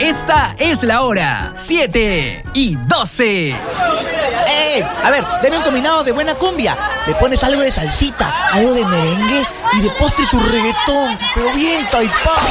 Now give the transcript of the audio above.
Esta es la hora, 7:12. A ver, deme un combinado de buena cumbia. Le pones algo de salsita, algo de merengue y de postre su reggaetón, pero bien taipado.